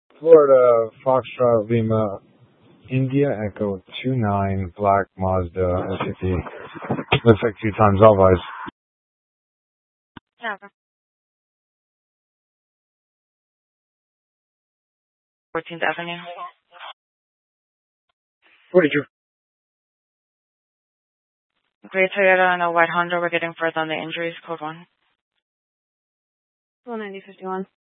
Florida, Foxtrot, Lima, India, Echo 29, Black Mazda, SUV. Looks like 2 times Elvis. Yeah. 14th Avenue. 42. Gray Toyota and a white Honda. We're getting further on the injuries. Code 1. 19051.